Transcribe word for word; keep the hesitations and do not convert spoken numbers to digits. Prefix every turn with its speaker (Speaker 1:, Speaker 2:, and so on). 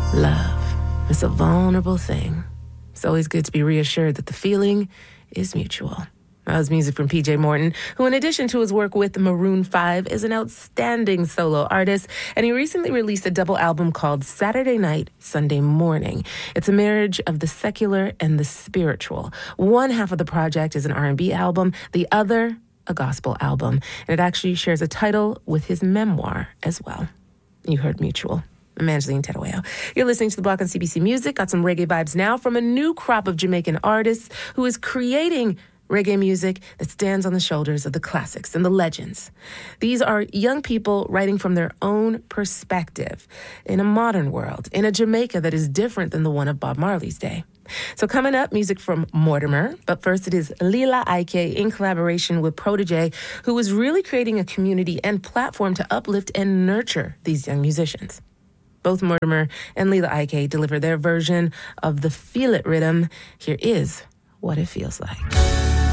Speaker 1: Love is a vulnerable thing. It's always good to be reassured that the feeling is mutual. That was music from P J Morton, who in addition to his work with Maroon five is an outstanding solo artist, and he recently released a double album called Saturday Night, Sunday Morning. It's a marriage of the secular and the spiritual. One half of the project is an R and B album, the other a gospel album, and it actually shares a title with his memoir as well. You heard Mutual. I'm Angeline Terueo. You're listening to The Block on C B C Music. Got some reggae vibes now from a new crop of Jamaican artists who is creating reggae music that stands on the shoulders of the classics and the legends. These are young people writing from their own perspective in a modern world, in a Jamaica that is different than the one of Bob Marley's day. So coming up, music from Mortimer. But first, it is Lila Ike in collaboration with Protege, who is really creating a community and platform to uplift and nurture these young musicians. Both Mortimer and Lila Ike deliver their version of the Feel It rhythm. Here is What It Feels Like.